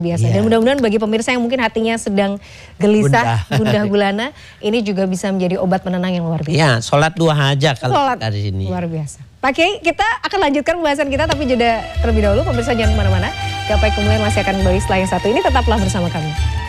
biasa. Dan mudah-mudahan bagi pemirsa yang mungkin hatinya sedang gelisah, gundah gulana, ini juga bisa menjadi obat penenang yang luar biasa. Ya, sholat 2 hajat kalau di sini. Luar biasa. Pak Kiai, kita akan lanjutkan pembahasan kita tapi jeda terlebih dahulu. Pemirsa jangan kemana-mana. Gapai Kemuliaan masih akan kembali setelah yang satu ini, tetaplah bersama kami.